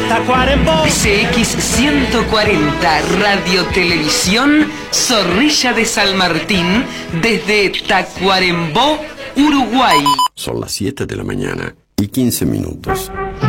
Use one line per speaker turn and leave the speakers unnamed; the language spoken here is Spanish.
Tacuarembó.
CX 140, Radio Televisión, Zorrilla de San Martín, desde Tacuarembó, Uruguay.
Son las 7 de la mañana y 15 minutos.